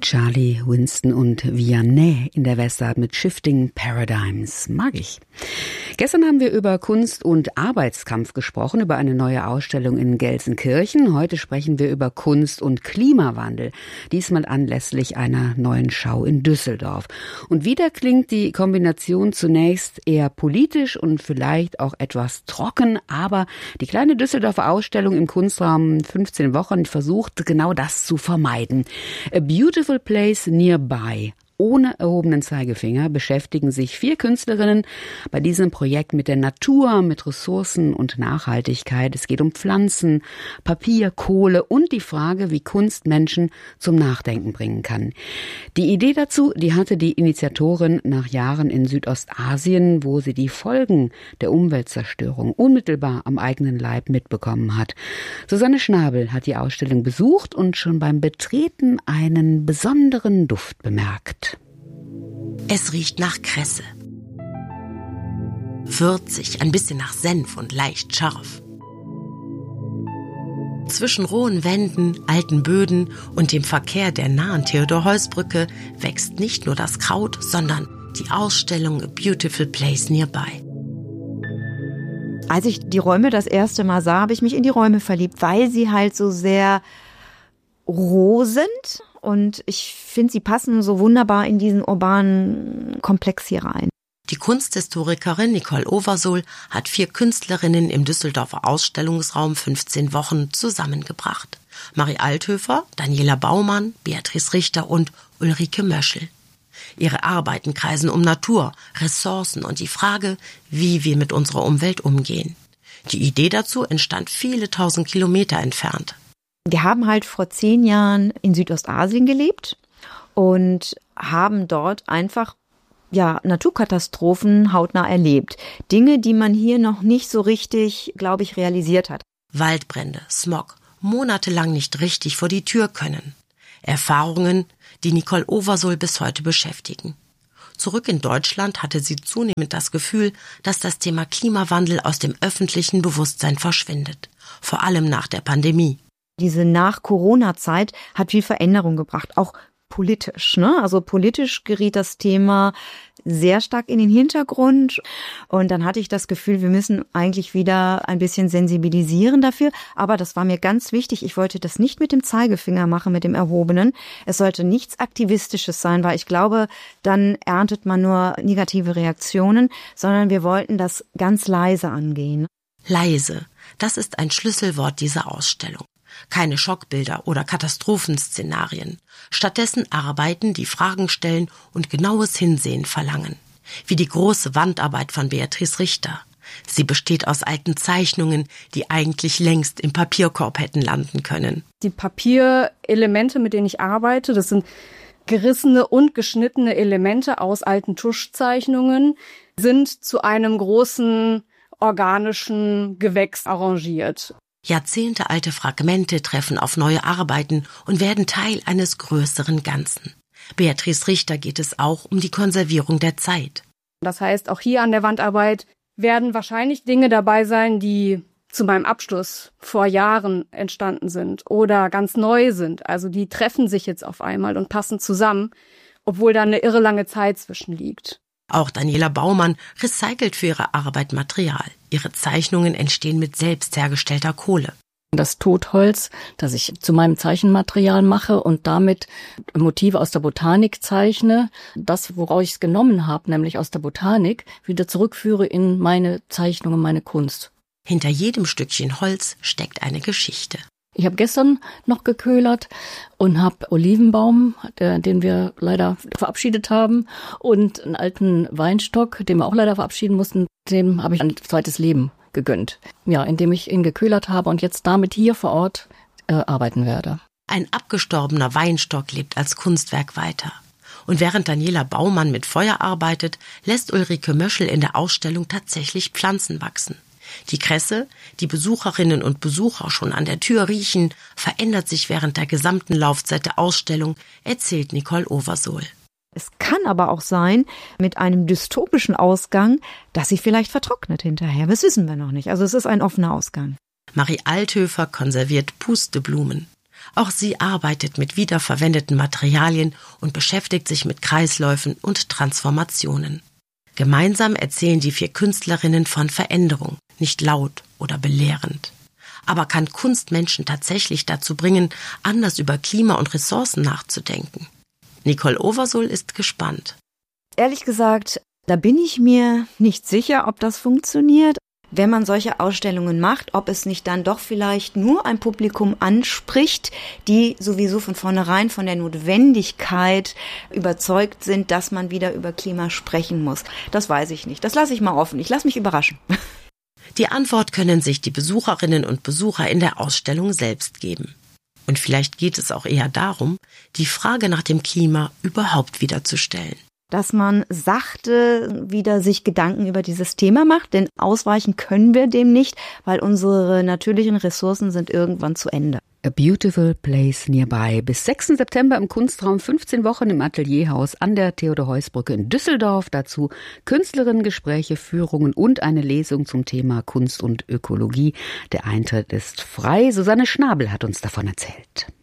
Charlie Winston und Vianney in der Westart mit Shifting Paradigms. Mag ich. Gestern haben wir über Kunst und Arbeitskampf gesprochen, über eine neue Ausstellung in Gelsenkirchen. Heute sprechen wir über Kunst und Klimawandel, diesmal anlässlich einer neuen Schau in Düsseldorf. Und wieder klingt die Kombination zunächst eher politisch und vielleicht auch etwas trocken, aber die kleine Düsseldorfer Ausstellung im Kunstraum 15 Wochen versucht genau das zu vermeiden. A Beautiful Place Nearby. Ohne erhobenen Zeigefinger beschäftigen sich 4 Künstlerinnen bei diesem Projekt mit der Natur, mit Ressourcen und Nachhaltigkeit. Es geht um Pflanzen, Papier, Kohle und die Frage, wie Kunst Menschen zum Nachdenken bringen kann. Die Idee dazu, die hatte die Initiatorin nach Jahren in Südostasien, wo sie die Folgen der Umweltzerstörung unmittelbar am eigenen Leib mitbekommen hat. Susanne Schnabel hat die Ausstellung besucht und schon beim Betreten einen besonderen Duft bemerkt. Es riecht nach Kresse. Würzig, ein bisschen nach Senf und leicht scharf. Zwischen rohen Wänden, alten Böden und dem Verkehr der nahen Theodor-Heuss-Brücke wächst nicht nur das Kraut, sondern die Ausstellung A Beautiful Place Nearby. Als ich die Räume das erste Mal sah, habe ich mich in die Räume verliebt, weil sie halt so sehr roh sind. Und ich finde, sie passen so wunderbar in diesen urbanen Komplex hier rein. Die Kunsthistorikerin Nicole Oversohl hat 4 Künstlerinnen im Düsseldorfer Ausstellungsraum 15 Wochen zusammengebracht. Marie Althöfer, Daniela Baumann, Beatrice Richter und Ulrike Möschel. Ihre Arbeiten kreisen um Natur, Ressourcen und die Frage, wie wir mit unserer Umwelt umgehen. Die Idee dazu entstand viele 1000 Kilometer entfernt. Wir haben halt vor 10 Jahren in Südostasien gelebt und haben dort einfach Naturkatastrophen hautnah erlebt. Dinge, die man hier noch nicht so richtig, glaube ich, realisiert hat. Waldbrände, Smog, monatelang nicht richtig vor die Tür können. Erfahrungen, die Nicole Oversohl bis heute beschäftigen. Zurück in Deutschland hatte sie zunehmend das Gefühl, dass das Thema Klimawandel aus dem öffentlichen Bewusstsein verschwindet. Vor allem nach der Pandemie. Diese Nach-Corona-Zeit hat viel Veränderung gebracht, auch politisch, ne? Also politisch geriet das Thema sehr stark in den Hintergrund. Und dann hatte ich das Gefühl, wir müssen eigentlich wieder ein bisschen sensibilisieren dafür. Aber das war mir ganz wichtig. Ich wollte das nicht mit dem Zeigefinger machen, mit dem Erhobenen. Es sollte nichts Aktivistisches sein, weil ich glaube, dann erntet man nur negative Reaktionen, sondern wir wollten das ganz leise angehen. Leise, das ist ein Schlüsselwort dieser Ausstellung. Keine Schockbilder oder Katastrophenszenarien. Stattdessen Arbeiten, die Fragen stellen und genaues Hinsehen verlangen. Wie die große Wandarbeit von Beatrice Richter. Sie besteht aus alten Zeichnungen, die eigentlich längst im Papierkorb hätten landen können. Die Papierelemente, mit denen ich arbeite, das sind gerissene und geschnittene Elemente aus alten Tuschzeichnungen, sind zu einem großen organischen Gewächs arrangiert. Jahrzehntealte Fragmente treffen auf neue Arbeiten und werden Teil eines größeren Ganzen. Beatrice Richter geht es auch um die Konservierung der Zeit. Das heißt, auch hier an der Wandarbeit werden wahrscheinlich Dinge dabei sein, die zu meinem Abschluss vor Jahren entstanden sind oder ganz neu sind. Also die treffen sich jetzt auf einmal und passen zusammen, obwohl da eine irre lange Zeit zwischen liegt. Auch Daniela Baumann recycelt für ihre Arbeit Material. Ihre Zeichnungen entstehen mit selbst hergestellter Kohle. Das Totholz, das ich zu meinem Zeichenmaterial mache und damit Motive aus der Botanik zeichne, das, woraus ich es genommen habe, nämlich aus der Botanik, wieder zurückführe in meine Zeichnungen, meine Kunst. Hinter jedem Stückchen Holz steckt eine Geschichte. Ich habe gestern noch geköhlert und habe Olivenbaum, den wir leider verabschiedet haben, und einen alten Weinstock, den wir auch leider verabschieden mussten, dem habe ich ein zweites Leben gegönnt. Ja, indem ich ihn geköhlert habe und jetzt damit hier vor Ort arbeiten werde. Ein abgestorbener Weinstock lebt als Kunstwerk weiter. Und während Daniela Baumann mit Feuer arbeitet, lässt Ulrike Möschel in der Ausstellung tatsächlich Pflanzen wachsen. Die Kresse, die Besucherinnen und Besucher schon an der Tür riechen, verändert sich während der gesamten Laufzeit der Ausstellung, erzählt Nicole Oversohl. Es kann aber auch sein, mit einem dystopischen Ausgang, dass sie vielleicht vertrocknet hinterher. Das wissen wir noch nicht. Also es ist ein offener Ausgang. Marie Althöfer konserviert Pusteblumen. Auch sie arbeitet mit wiederverwendeten Materialien und beschäftigt sich mit Kreisläufen und Transformationen. Gemeinsam erzählen die 4 Künstlerinnen von Veränderung, nicht laut oder belehrend. Aber kann Kunst Menschen tatsächlich dazu bringen, anders über Klima und Ressourcen nachzudenken? Nicole Oversohl ist gespannt. Ehrlich gesagt, da bin ich mir nicht sicher, ob das funktioniert. Wenn man solche Ausstellungen macht, ob es nicht dann doch vielleicht nur ein Publikum anspricht, die sowieso von vornherein von der Notwendigkeit überzeugt sind, dass man wieder über Klima sprechen muss. Das weiß ich nicht. Das lasse ich mal offen. Ich lasse mich überraschen. Die Antwort können sich die Besucherinnen und Besucher in der Ausstellung selbst geben. Und vielleicht geht es auch eher darum, die Frage nach dem Klima überhaupt wieder zu stellen. Dass man sachte wieder sich Gedanken über dieses Thema macht, denn ausweichen können wir dem nicht, weil unsere natürlichen Ressourcen sind irgendwann zu Ende. A Beautiful Place Nearby. Bis 6. September im Kunstraum, 15 Wochen im Atelierhaus an der Theodor-Heuss-Brücke in Düsseldorf. Dazu Künstlerinnengespräche, Führungen und eine Lesung zum Thema Kunst und Ökologie. Der Eintritt ist frei. Susanne Schnabel hat uns davon erzählt.